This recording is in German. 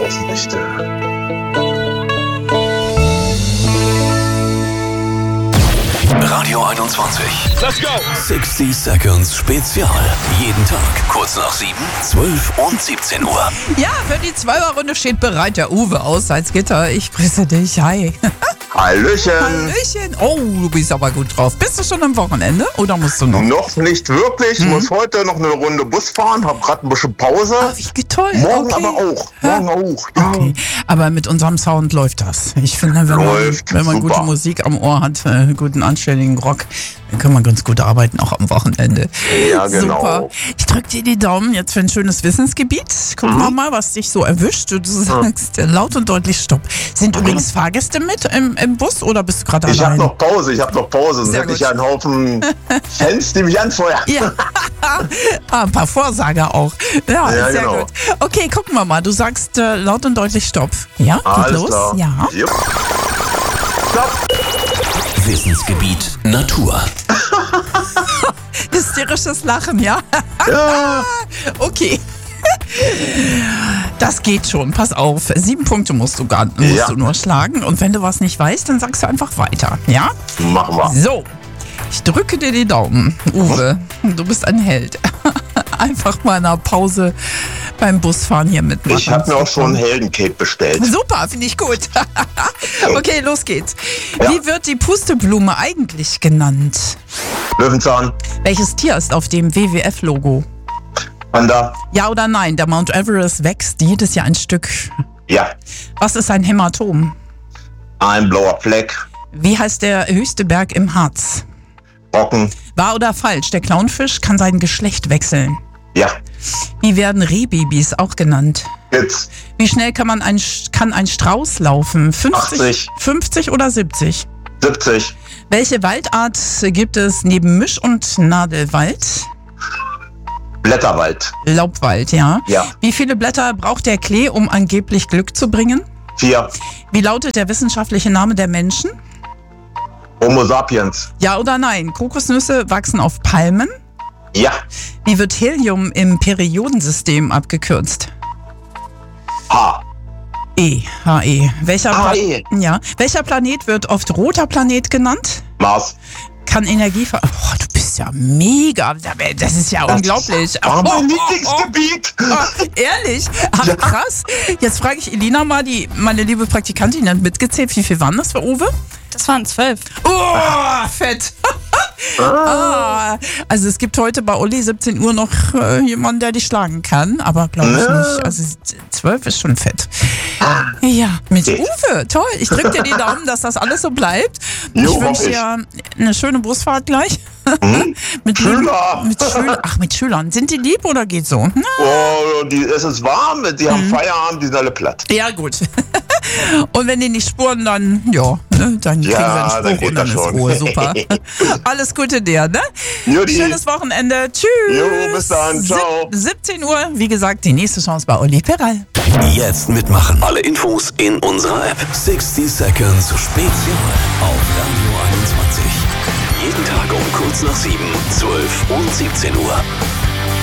Außenrichte. Radio 21. Let's go! 60 Seconds Spezial. Jeden Tag kurz nach 7, 12 und 17 Uhr. Ja, für die 2er-Runde steht bereit der Uwe aus Salzgitter. Ich grüße dich. Hi. Hallöchen. Hallöchen. Oh, du bist aber gut drauf. Bist du schon am Wochenende oder musst du noch? Noch nicht wirklich. Ich muss heute noch eine Runde Bus fahren. Hab gerade ein bisschen Pause. Ach, wie toll. Morgen okay. aber auch. Morgen auch. Ja. Okay. Aber mit unserem Sound läuft das. Ich finde, wenn man super. gute Musik am Ohr hat, guten anständigen Rock, dann kann man ganz gut arbeiten, auch am Wochenende. Ja, genau. Super. Ich drücke dir die Daumen jetzt für ein schönes Wissensgebiet. Gucken wir mal, was dich so erwischt. Du sagst laut und deutlich Stopp. Sind übrigens Fahrgäste mit im Bus oder bist du gerade allein? Ich habe noch Pause. Sonst Sehr hätte ich gut. ja einen Haufen Fans, die mich anfeuern. Ja, ein paar Vorsager auch. Ja, Ja, sehr genau. gut. Okay, gucken wir mal. Du sagst laut und deutlich Stopp. Ja, geht Alles los. klar. Ja. Jupp. Stopp. Wissensgebiet Natur. Hysterisches Lachen, ja? Ja. Okay. Das geht schon, pass auf. 7 Punkte musst du nur schlagen. Und wenn du was nicht weißt, dann sagst du einfach weiter. Ja? Machen wir. So, ich drücke dir die Daumen. Uwe, du bist ein Held. Einfach mal in einer Pause beim Busfahren hier mitmachen. Ich habe mir auch schon ein Heldencape bestellt. Super, finde ich gut. Okay, los geht's. Ja. Wie wird die Pusteblume eigentlich genannt? Löwenzahn. Welches Tier ist auf dem WWF-Logo? Panda. Ja oder nein? Der Mount Everest wächst jedes Jahr ein Stück. Ja. Was ist ein Hämatom? Ein blauer Fleck. Wie heißt der höchste Berg im Harz? Brocken. Wahr oder falsch? Der Clownfisch kann sein Geschlecht wechseln. Ja. Wie werden Rehbabys auch genannt? Jetzt. Wie schnell kann ein Strauß laufen? 80. 50 oder 70? 70. Welche Waldart gibt es neben Misch- und Nadelwald? Blätterwald. Laubwald, ja. Ja. Wie viele Blätter braucht der Klee, um angeblich Glück zu bringen? 4. Wie lautet der wissenschaftliche Name der Menschen? Homo sapiens. Ja oder nein? Kokosnüsse wachsen auf Palmen? Ja. Wie wird Helium im Periodensystem abgekürzt? H. HE. HE. Welcher Planet wird oft roter Planet genannt? Mars. Kann Energie Oh, du bist ja mega. Das ist ja unglaublich. War mein Lieblingsgebiet. Ehrlich? Ach, Ja. krass. Jetzt frage ich Elina mal, meine liebe Praktikantin, die hat mitgezählt. Wie viel waren das für Uwe? Das waren 12. Oh, fett. Also es gibt heute bei Uli 17 Uhr noch jemanden, der dich schlagen kann, aber glaube ich nicht. Also 12 ist schon fett. Ja, mit Uwe, toll. Ich drücke dir die Daumen, dass das alles so bleibt. Und Jo, ich wünsche hoffe ich. dir eine schöne Busfahrt gleich. Schüler. Mit Schülern. Sind die lieb oder geht so? Na, Oh, es ist warm, die haben Feierabend, die sind alle platt. ja, gut. Und wenn die nicht spuren, dann, dann kriegen wir Ja, einen dann Spruch geht und dann das ist schon. Ruhe. Super. Alles Gute dir, ne? Juti. Schönes Wochenende. Tschüss. Jo, bis dann. Ciao. 17 Uhr, wie gesagt, die nächste Chance bei Uli Peral. Jetzt mitmachen. Alle Infos in unserer App. 60 Seconds Spezial auf Radio 21. Jeden Tag um kurz nach 7, 12 und 17 Uhr.